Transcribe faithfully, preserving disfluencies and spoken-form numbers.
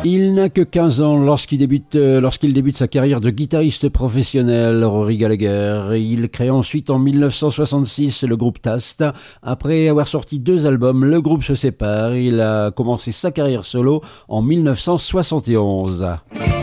Il n'a que quinze ans lorsqu'il débute, euh, lorsqu'il débute sa carrière de guitariste professionnel, Rory Gallagher. Il crée ensuite en mille neuf cent soixante-six le groupe Tast. Après avoir sorti deux albums, le groupe se sépare. Il a commencé sa carrière solo en mille neuf cent soixante et onze.